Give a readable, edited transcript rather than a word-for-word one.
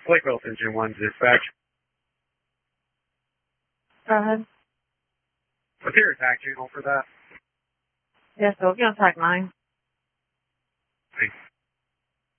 Blake Wilson, Jim 1 dispatch. Go ahead. What's your attack channel for that? Yeah, so we're going to attack 9.